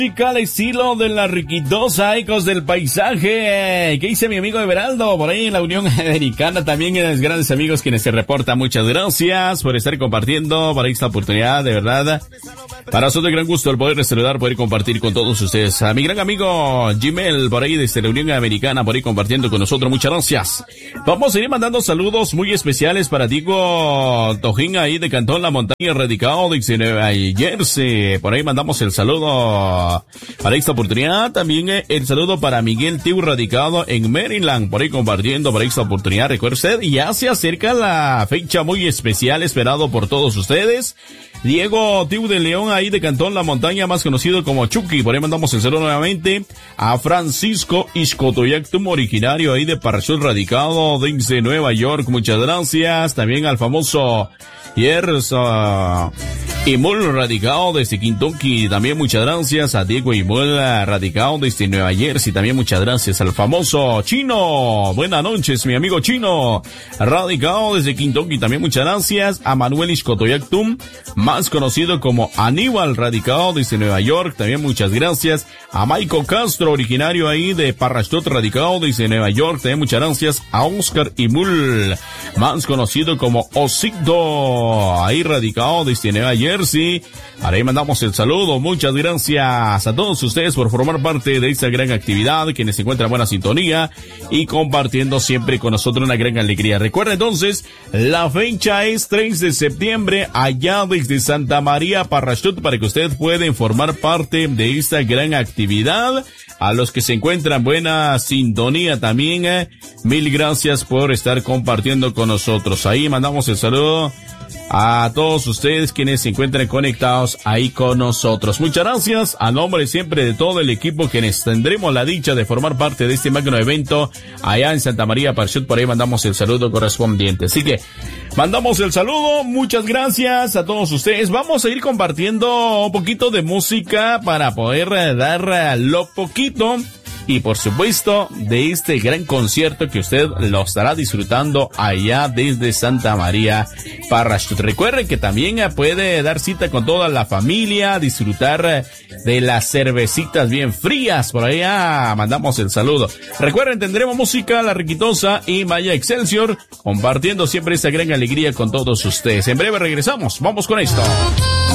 Al estilo de la riquidosa Ecos del Paisaje. ¿Qué dice mi amigo Everaldo? Por ahí en la Unión Americana también, grandes amigos quienes se reportan. Muchas gracias por estar compartiendo para esta oportunidad, de verdad. Para nosotros es gran gusto el poder saludar, poder compartir con todos ustedes. A mi gran amigo Gmail, por ahí desde la Unión Americana, por ahí compartiendo con nosotros. Muchas gracias. Vamos a ir mandando saludos muy especiales para Diego Tojín, ahí de Cantón La Montaña, radicado de Nueva Jersey. Por ahí mandamos el saludo para esta oportunidad. También el saludo para Miguel Tiu, radicado en Maryland, por ahí compartiendo para esta oportunidad. Recuerde usted, ya se acerca la fecha muy especial esperado por todos ustedes. Diego Tiu de León, ahí de Cantón La Montaña, más conocido como Chucky. Por ahí mandamos el saludo nuevamente a Francisco Iscotoyactum, originario ahí de Parachute, radicado desde Nueva York. Muchas gracias. También al famoso Yers Imul, radicado desde Kentucky. También muchas gracias a Diego Imul, radicado desde Nueva Jersey. También muchas gracias al famoso Chino. Buenas noches, mi amigo Chino, radicado desde Kentucky. También muchas gracias a Manuel Iscotoyactum, más conocido como Aníbal, radicado desde Nueva York. También muchas gracias a Michael Castro, originario ahí de Parachute, radicado desde Nueva York. También muchas gracias a Oscar Imul, más conocido como Osito, ahí radicado desde Nueva Jersey. Ahí mandamos el saludo. Muchas gracias a todos ustedes por formar parte de esta gran actividad, quienes se encuentran en buena sintonía y compartiendo siempre con nosotros una gran alegría. Recuerda entonces, la fecha es 3 de septiembre, allá desde Santa María Parachute, para que usted pueda formar parte de esta gran actividad. A los que se encuentran en buena sintonía también, mil gracias por estar compartiendo con nosotros. Ahí mandamos el saludo a todos ustedes quienes se encuentran conectados ahí con nosotros. Muchas gracias a nombre siempre de todo el equipo quienes tendremos la dicha de formar parte de este magno evento allá en Santa María Parachute. Por ahí mandamos el saludo correspondiente. Así que mandamos el saludo. Muchas gracias a todos ustedes. Vamos a ir compartiendo un poquito de música para poder dar lo poquito y por supuesto de este gran concierto que usted lo estará disfrutando allá desde Santa María Parachute. Recuerde que también puede dar cita con toda la familia, disfrutar de las cervecitas bien frías. Por allá mandamos el saludo. Recuerden, tendremos música La Riquitosa y Maya Excelsior, compartiendo siempre esta gran alegría con todos ustedes. En breve regresamos, vamos con esto.